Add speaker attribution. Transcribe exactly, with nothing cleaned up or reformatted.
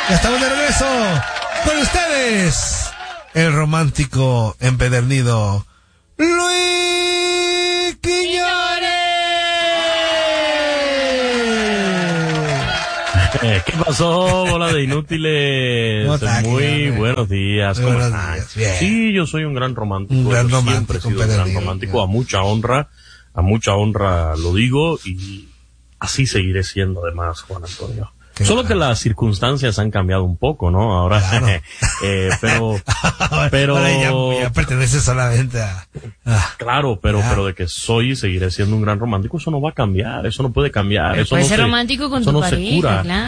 Speaker 1: Ya estamos de regreso con ustedes, el romántico empedernido Luis Quiñones.
Speaker 2: ¿Qué pasó, bola de inútiles? Muy buenos días. ¿Cómo
Speaker 1: buenos
Speaker 2: están?
Speaker 1: Días, bien.
Speaker 2: Sí, yo soy un gran romántico.
Speaker 1: Un gran
Speaker 2: yo
Speaker 1: romántico,
Speaker 2: siempre he sido un gran romántico, a mucha honra, a mucha honra lo digo, y así seguiré siendo además, Juan Antonio.
Speaker 1: Qué
Speaker 2: Solo
Speaker 1: bueno.
Speaker 2: que las circunstancias han cambiado un poco, ¿no? Ahora,
Speaker 1: Claro.
Speaker 2: eh, pero, pero,
Speaker 1: Ahora ya, ya pertenece solamente a, a
Speaker 2: claro, pero,
Speaker 1: Ya.
Speaker 2: pero de que soy y seguiré siendo un gran romántico, eso no va a cambiar, eso no puede cambiar, eso no
Speaker 3: Puedes ser
Speaker 2: se,
Speaker 3: romántico con
Speaker 2: eso
Speaker 3: tu
Speaker 2: no se
Speaker 3: pareja,
Speaker 2: cura.
Speaker 3: claro.